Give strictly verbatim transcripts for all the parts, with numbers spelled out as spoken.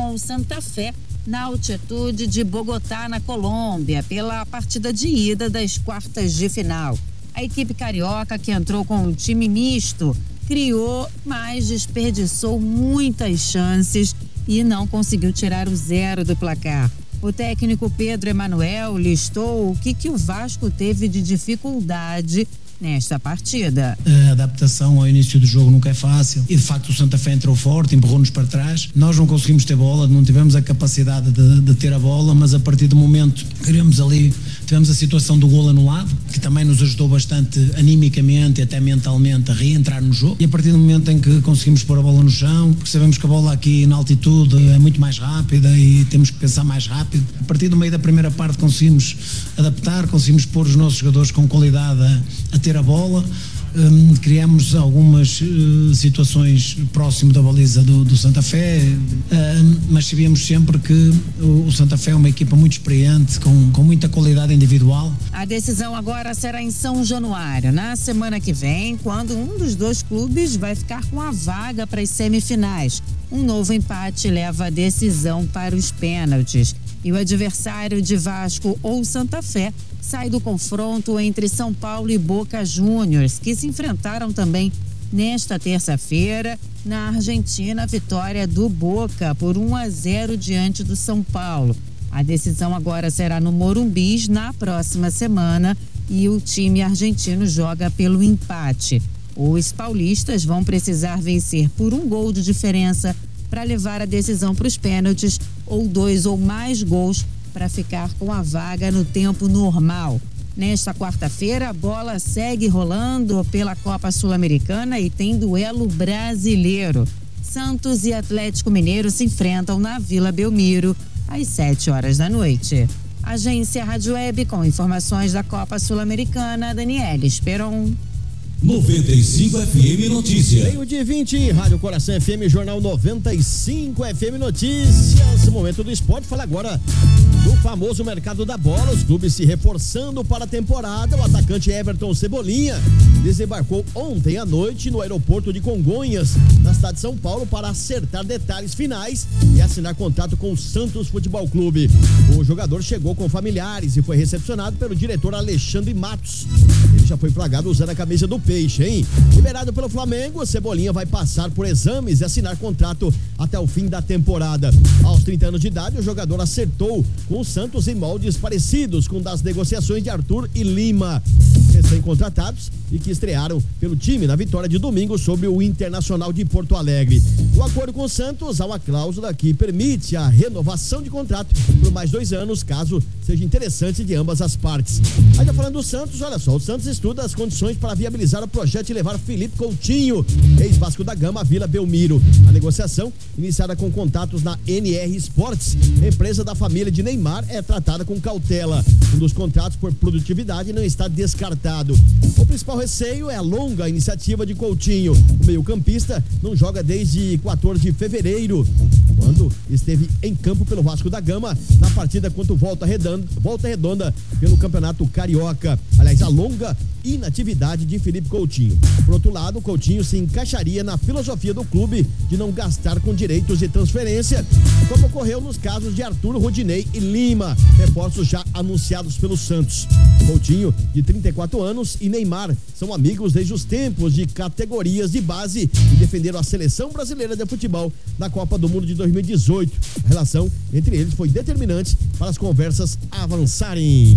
com o Santa Fé na altitude de Bogotá, na Colômbia, pela partida de ida das quartas de final. A equipe carioca, que entrou com um time misto, criou, mas desperdiçou muitas chances e não conseguiu tirar o zero do placar. O técnico Pedro Emanuel listou o que, que o Vasco teve de dificuldade nesta partida. A adaptação ao início do jogo nunca é fácil e de facto o Santa Fé entrou forte, empurrou-nos para trás. Nós não conseguimos ter bola, não tivemos a capacidade de, de ter a bola, mas a partir do momento que queríamos ali, tivemos a situação do golo anulado, que também nos ajudou bastante animicamente e até mentalmente a reentrar no jogo. E a partir do momento em que conseguimos pôr a bola no chão, porque sabemos que a bola aqui na altitude é muito mais rápida e temos que pensar mais rápido. A partir do meio da primeira parte conseguimos adaptar, conseguimos pôr os nossos jogadores com qualidade a, a ter a bola. Um, criamos algumas uh, situações próximo da baliza do, do Santa Fé, uh, mas sabíamos sempre que o, o Santa Fé é uma equipa muito experiente, com, com muita qualidade individual. A decisão agora será em São Januário, na semana que vem, quando um dos dois clubes vai ficar com a vaga para as semifinais. Um novo empate leva a decisão para os pênaltis. E o adversário de Vasco ou Santa Fé sai do confronto entre São Paulo e Boca Juniors, que se enfrentaram também nesta terça-feira na Argentina, a vitória do Boca por um a zero diante do São Paulo. A decisão agora será no Morumbi na próxima semana e o time argentino joga pelo empate. Os paulistas vão precisar vencer por um gol de diferença para levar a decisão para os pênaltis ou dois ou mais gols para ficar com a vaga no tempo normal. Nesta quarta-feira, a bola segue rolando pela Copa Sul-Americana e tem duelo brasileiro. Santos e Atlético Mineiro se enfrentam na Vila Belmiro às sete horas da noite. Agência Rádio Web com informações da Copa Sul-Americana, Daniela Esperon. noventa e cinco F M Notícias. Meio de vinte, Rádio Coração F M, Jornal noventa e cinco F M Notícias. Momento do esporte, fala agora do famoso mercado da bola. Os clubes se reforçando para a temporada. O atacante Everton Cebolinha desembarcou ontem à noite no aeroporto de Congonhas, na cidade de São Paulo, para acertar detalhes finais e assinar contrato com o Santos Futebol Clube. O jogador chegou com familiares e foi recepcionado pelo diretor Alexandre Matos. Ele já foi flagrado usando a camisa do Peixe, hein? Liberado pelo Flamengo, Cebolinha vai passar por exames e assinar contrato até o fim da temporada. Aos trinta anos de idade, o jogador acertou com o Santos em moldes parecidos com das negociações de Arthur e Lima, recém-contratados e que estrearam pelo time na vitória de domingo sobre o Internacional de Porto Alegre. No acordo com o Santos, há uma cláusula que permite a renovação de contrato por mais dois anos, caso seja interessante de ambas as partes. Aí já falando do Santos, olha só, o Santos estuda as condições para viabilizar o projeto e levar Felipe Coutinho, ex-Vasco da Gama, à Vila Belmiro. A negociação, iniciada com contatos na N R Sports, empresa da família de Neymar, é tratada com cautela. Um dos contratos por produtividade não está descartado. O principal receio é a longa iniciativa de Coutinho. O meio-campista não joga desde quatorze de fevereiro, quando esteve em campo pelo Vasco da Gama na partida contra o Volta Redonda, Volta Redonda pelo Campeonato Carioca. Aliás, a longa inatividade de Felipe Coutinho. Por outro lado, Coutinho se encaixaria na filosofia do clube de não gastar com direitos de transferência, como ocorreu nos casos de Arthur, Rodinei e Lima, reforços já anunciados pelo Santos. Coutinho, de trinta e quatro anos, e Neymar são amigos desde os tempos de categorias de base e defenderam a seleção brasileira de futebol na Copa do Mundo de dois mil e dezoito. A relação entre eles foi determinante para as conversas avançarem.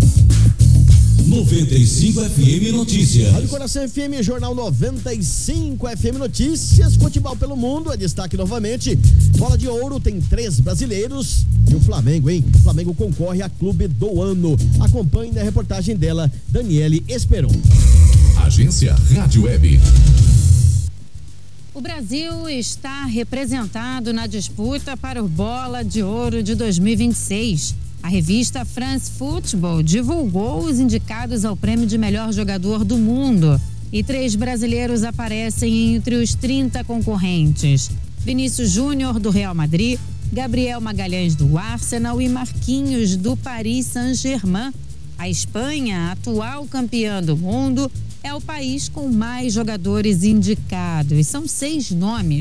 noventa e cinco F M Notícias. Rádio Coração F M, Jornal noventa e cinco F M Notícias. Futebol pelo mundo, é destaque novamente. Bola de Ouro tem três brasileiros e o Flamengo, hein? O Flamengo concorre a Clube do Ano. Acompanhe na reportagem dela, Daniele Esperon. Agência Rádio Web. O Brasil está representado na disputa para o Bola de Ouro de dois mil e vinte e seis. A revista France Football divulgou os indicados ao prêmio de melhor jogador do mundo e três brasileiros aparecem entre os trinta concorrentes: Vinícius Júnior, do Real Madrid, Gabriel Magalhães, do Arsenal, e Marquinhos, do Paris Saint-Germain. A Espanha, atual campeã do mundo, é o país com mais jogadores indicados. São seis nomes: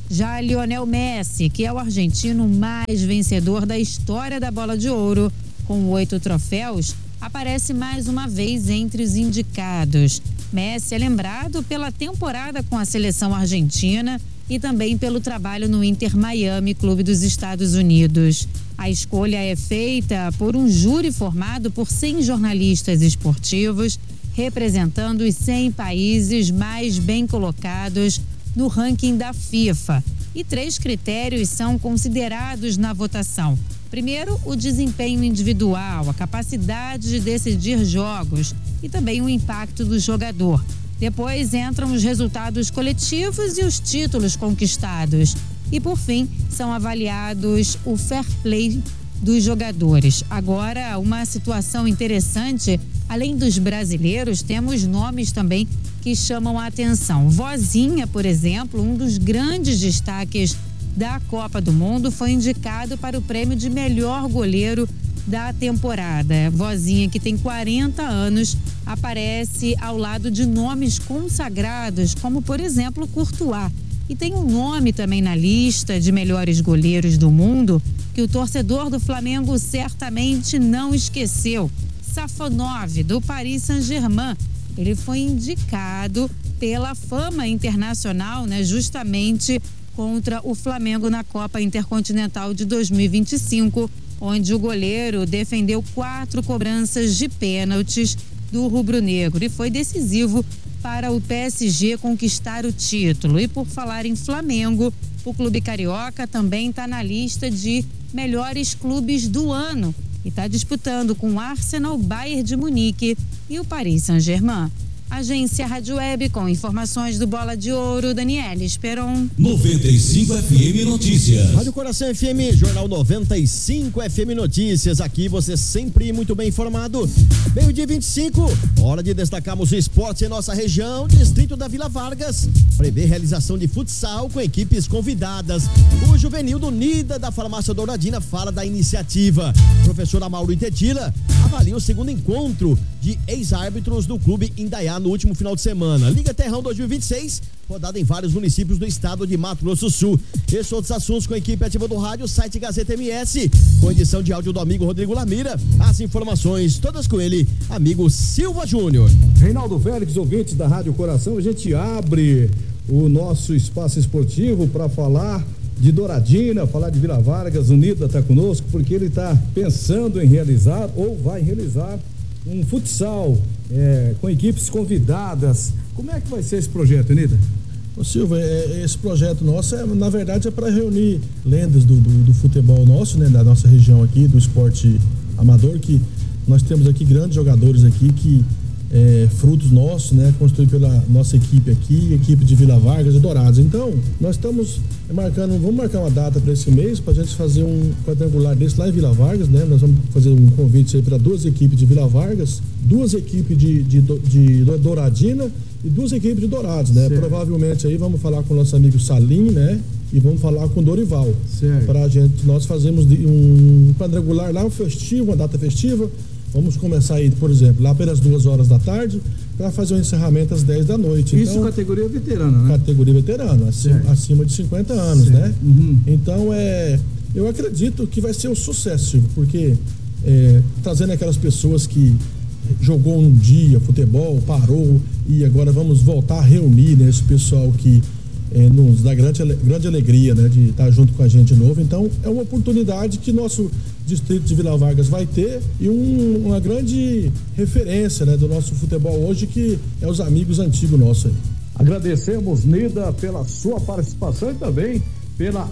Já Lionel Messi, que é o argentino mais vencedor da história da Bola de Ouro, com oito troféus, aparece mais uma vez entre os indicados. Messi é lembrado pela temporada com a seleção argentina e também pelo trabalho no Inter Miami, clube dos Estados Unidos. A escolha é feita por um júri formado por cem jornalistas esportivos, representando os cem países mais bem colocados no ranking da FIFA. E três critérios são considerados na votação. Primeiro, o desempenho individual, a capacidade de decidir jogos e também o impacto do jogador. Depois entram os resultados coletivos e os títulos conquistados. E, por fim, são avaliados o fair play dos jogadores. Agora, uma situação interessante, além dos brasileiros, temos nomes também que chamam a atenção. Vozinha, por exemplo, um dos grandes destaques da Copa do Mundo, foi indicado para o prêmio de melhor goleiro da temporada. Vozinha, que tem quarenta anos, aparece ao lado de nomes consagrados, como, por exemplo, Courtois. E tem um nome também na lista de melhores goleiros do mundo que o torcedor do Flamengo certamente não esqueceu. Safonov, do Paris Saint-Germain. Ele foi indicado pela fama internacional, né, justamente contra o Flamengo na Copa Intercontinental de dois mil e vinte e cinco, onde o goleiro defendeu quatro cobranças de pênaltis do rubro-negro e foi decisivo para o P S G conquistar o título. E por falar em Flamengo, o clube carioca também está na lista de melhores clubes do ano e está disputando com o Arsenal, Bayern de Munique e o Paris Saint-Germain. Agência Rádio Web com informações do Bola de Ouro, Daniela Esperon. noventa e cinco F M Notícias. Rádio Coração F M, Jornal noventa e cinco F M Notícias. Aqui você sempre muito bem informado. Meio-dia vinte e cinco, hora de destacarmos o esporte em nossa região. Distrito da Vila Vargas prevê realização de futsal com equipes convidadas. O juvenil do Nida da Farmácia Douradina fala da iniciativa. Professora Mauro Itetila avalia o segundo encontro de ex-árbitros do clube Indaiá no último final de semana. Liga Terrão dois mil e vinte e seis, rodada em vários municípios do estado de Mato Grosso do Sul. Esses outros assuntos com a equipe ativa do rádio, site Gazeta M S, com edição de áudio do amigo Rodrigo Lamira. As informações todas com ele, amigo Silva Júnior. Reinaldo Félix, ouvintes da Rádio Coração, a gente abre o nosso espaço esportivo para falar de Douradina, falar de Vila Vargas. O Nida está conosco porque ele está pensando em realizar ou vai realizar um futsal é, com equipes convidadas. Como é que vai ser esse projeto, Nida? Ô Silva, é, esse projeto nosso, é, na verdade, é para reunir lendas do, do, do futebol nosso, né, da nossa região aqui, do esporte amador, que nós temos aqui grandes jogadores aqui, que é, frutos nossos, né, construídos pela nossa equipe aqui, equipe de Vila Vargas e Dourados. Então, nós estamos marcando, vamos marcar uma data para esse mês, para a gente fazer um quadrangular desse lá em Vila Vargas, né? Nós vamos fazer um convite aí para duas equipes de Vila Vargas, duas equipes de, de, de, de Douradina e duas equipes de Dourados, né? Certo. Provavelmente aí vamos falar com o nosso amigo Salim, né? E vamos falar com o Dorival. Para a gente, nós fazemos um quadrangular lá, um festivo, uma data festiva. Vamos começar aí, por exemplo, lá pelas duas horas da tarde, para fazer o encerramento às dez da noite. Isso, então, categoria veterana, né? Categoria veterana, acima, acima de cinquenta anos, certo, né? Uhum. Então, é, eu acredito que vai ser um sucesso, porque é, trazendo aquelas pessoas que jogou um dia futebol, parou, e agora vamos voltar a reunir, né, esse pessoal que é, nos dá grande, grande alegria, né, de estar junto com a gente de novo. Então, é uma oportunidade que nosso distrito de Vila Vargas vai ter e um, uma grande referência, né, do nosso futebol hoje, que é os amigos antigos nossos aí. Agradecemos, Nida, pela sua participação e também pela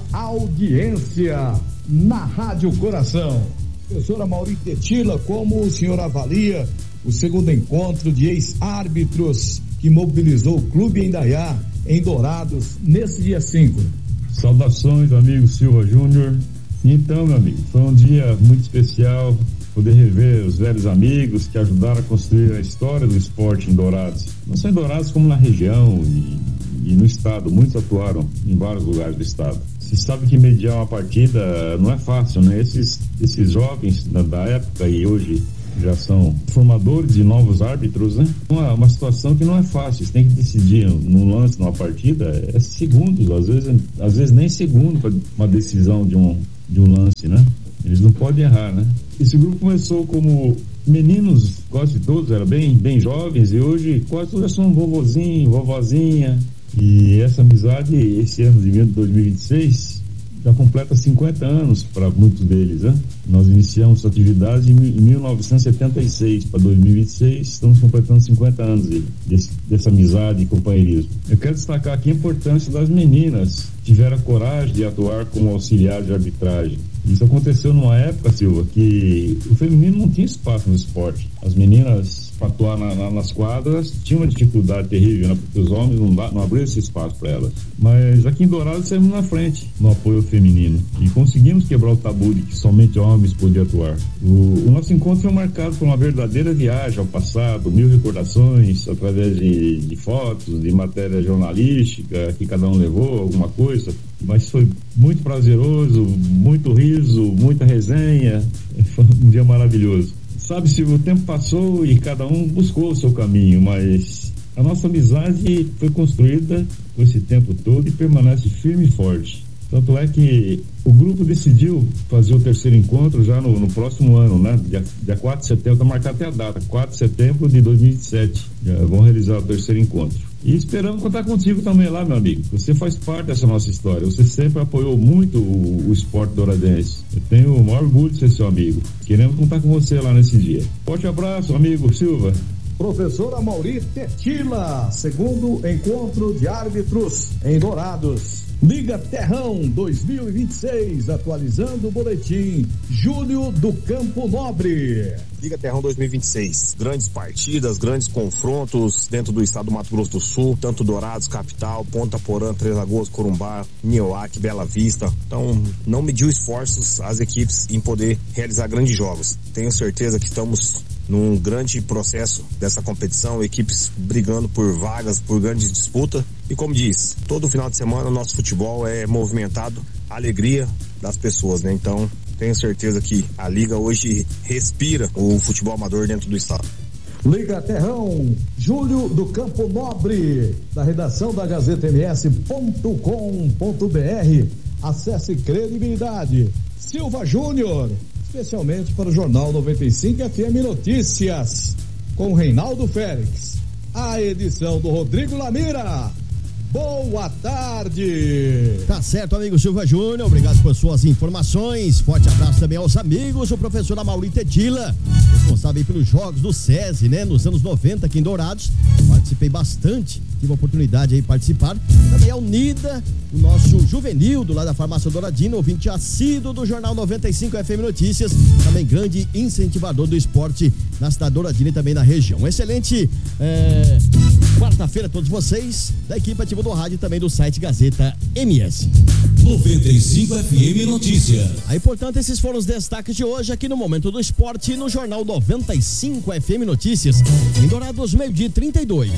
audiência na Rádio Coração. Professora Maurita Tetila, como o senhor avalia o segundo encontro de ex-árbitros que mobilizou o Clube Indaiá em Dourados nesse dia cinco? Saudações, amigo Silva Júnior. Então, meu amigo, foi um dia muito especial poder rever os velhos amigos que ajudaram a construir a história do esporte em Dourados. Não só em Dourados, como na região e, e no estado. Muitos atuaram em vários lugares do estado. Você sabe que mediar uma partida não é fácil, né? Esses, esses jovens da, da época e hoje já são formadores de novos árbitros, né? Uma, uma situação que não é fácil, você tem que decidir num lance, numa partida, é segundos, às vezes, às vezes nem segundo para uma decisão de um, de um lance, né? Eles não podem errar, né? Esse grupo começou como meninos, quase todos eram bem, bem jovens, e hoje quase todos já são vovozinho, vovozinha, e essa amizade, esse ano de dois mil e vinte e seis, já completa cinquenta anos para muitos deles, né? Nós iniciamos atividades em mil novecentos e setenta e seis, para dois mil e vinte e seis, estamos completando cinquenta anos de, desse, dessa amizade e companheirismo. Eu quero destacar aqui a importância das meninas que tiveram a coragem de atuar como auxiliar de arbitragem. Isso aconteceu numa época, Silva, que o feminino não tinha espaço no esporte. As meninas, para atuar na, na, nas quadras, tinham uma dificuldade terrível, né? Porque os homens não, dá, não abriram esse espaço para elas. Mas aqui em Dourados saímos na frente no apoio feminino e conseguimos quebrar o tabu de que somente homens podiam atuar. O, o nosso encontro foi marcado por uma verdadeira viagem ao passado, mil recordações através de, de fotos, de matéria jornalística que cada um levou, alguma coisa. Mas foi muito prazeroso, muito riso, muita resenha, foi um dia maravilhoso. Sabe-se, o tempo passou e cada um buscou o seu caminho, mas a nossa amizade foi construída por esse tempo todo e permanece firme e forte. Tanto é que o grupo decidiu fazer o terceiro encontro já no, no próximo ano, né? Dia, dia quatro de setembro, está marcada até a data, quatro de setembro de dois mil e vinte e sete. Já vão realizar o terceiro encontro. E esperamos contar contigo também lá, meu amigo. Você faz parte dessa nossa história. Você sempre apoiou muito o, o esporte douradense. Eu tenho o maior orgulho de ser seu amigo. Queremos contar com você lá nesse dia. Forte abraço, amigo Silva. Professora Mauri Tetila, segundo encontro de árbitros em Dourados. Liga Terrão dois mil e vinte e seis, atualizando o boletim. Júlio do Campo Nobre. Liga Terrão dois mil e vinte e seis, grandes partidas, grandes confrontos dentro do estado do Mato Grosso do Sul, tanto Dourados, capital, Ponta Porã, Três Lagoas, Corumbá, Nioaque, Bela Vista. Então, não mediu esforços as equipes em poder realizar grandes jogos. Tenho certeza que estamos num grande processo dessa competição, equipes brigando por vagas, por grandes disputas. E como diz, todo final de semana o nosso futebol é movimentado, a alegria das pessoas, né? Então, tenho certeza que a Liga hoje respira o futebol amador dentro do estado. Liga Terrão, Júlio do Campo Nobre, da redação da Gazeta M S ponto com ponto B R. Acesse credibilidade. Silva Júnior, especialmente para o Jornal noventa e cinco F M Notícias, com Reinaldo Félix. A edição do Rodrigo Lamira. Boa tarde. Tá certo, amigo Silva Júnior, obrigado por suas informações. Forte abraço também aos amigos, o professor Amauri Tetila, responsável pelos jogos do SESI, né, nos anos noventa aqui em Dourados. Participei bastante, tive a oportunidade aí de participar. Também a Unida, o nosso Juvenildo lá da Farmácia Douradina, ouvinte assíduo do Jornal noventa e cinco F M Notícias, também grande incentivador do esporte na cidade Douradina e também na região. Excelente é, quarta-feira a todos vocês, da equipe ativa do rádio e também do site Gazeta M S. noventa e cinco F M Notícias. Aí, portanto, esses foram os destaques de hoje aqui no Momento do Esporte no Jornal noventa e cinco F M Notícias, em Dourados, meio-dia trinta e dois.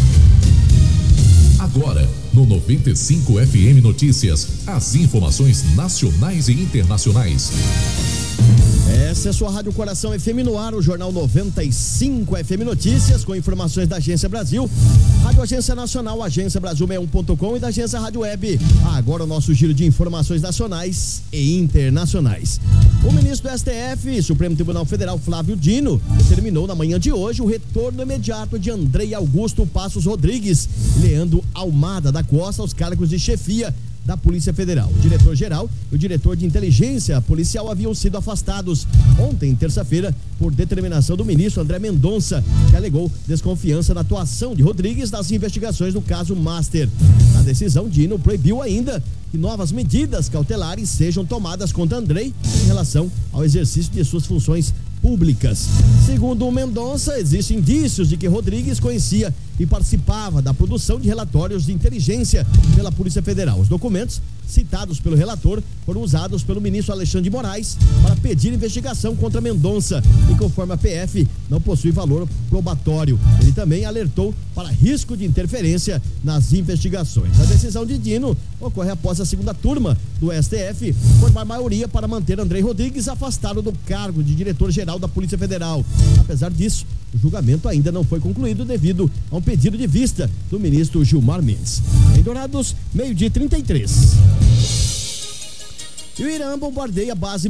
Agora, no noventa e cinco F M Notícias, as informações nacionais e internacionais. Essa é a sua Rádio Coração F M no ar, o Jornal noventa e cinco F M Notícias, com informações da Agência Brasil, Rádio Agência Nacional, Agência Brasil sessenta e um ponto com e da Agência Rádio Web. Agora o nosso giro de informações nacionais e internacionais. O ministro do S T F, Supremo Tribunal Federal, Flávio Dino, determinou na manhã de hoje o retorno imediato de Andrei Augusto Passos Rodrigues e Leandro Almada da Costa aos cargos de chefia da Polícia Federal. O diretor-geral e o diretor de inteligência policial haviam sido afastados ontem, terça-feira, por determinação do ministro André Mendonça, que alegou desconfiança na atuação de Rodrigues nas investigações do caso Master. A decisão, Dino proibiu ainda que novas medidas cautelares sejam tomadas contra Andrei em relação ao exercício de suas funções públicas. Segundo o Mendonça, existem indícios de que Rodrigues conhecia e participava da produção de relatórios de inteligência pela Polícia Federal. Os documentos citados pelo relator foram usados pelo ministro Alexandre de Moraes para pedir investigação contra Mendonça e, conforme a P F, não possui valor probatório. Ele também alertou para risco de interferência nas investigações. A decisão de Dino ocorre após a segunda turma do S T F formar maioria para manter Andrei Rodrigues afastado do cargo de diretor-geral da Polícia Federal. Apesar disso, o julgamento ainda não foi concluído devido a um pedido de vista do ministro Gilmar Mendes. Em Dourados, meio-dia e trinta e três. E o Irã bombardeia a base